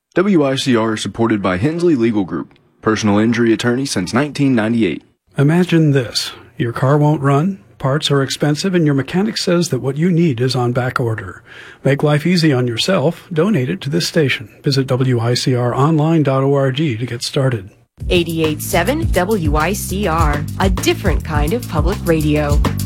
WICR is supported by Hensley Legal Group, personal injury attorney since 1998. Imagine this. Your car won't run, parts are expensive, and your mechanic says that what you need is on back order. Make life easy on yourself. Donate it to this station. Visit WICRonline.org to get started. 88.7 WICR, a different kind of public radio.